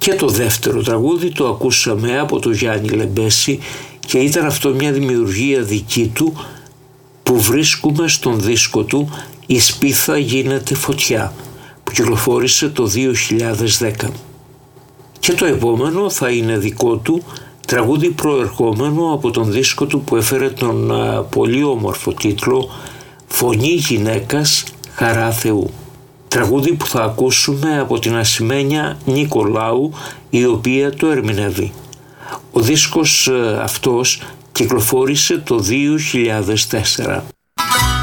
Και το δεύτερο τραγούδι το ακούσαμε από τον Γιάννη Λεμπέση και ήταν αυτό μια δημιουργία δική του που βρίσκουμε στον δίσκο του «Η σπίθα γίνεται φωτιά» που κυκλοφόρησε το 2010. Και το επόμενο θα είναι δικό του, τραγούδι προερχόμενο από τον δίσκο του που έφερε τον πολύ όμορφο τίτλο «Φωνή γυναίκας, χαρά Θεού». Τραγούδι που θα ακούσουμε από την Ασημένια Νικολάου, η οποία το ερμηνεύει. Ο δίσκος αυτός κυκλοφόρησε το 2004.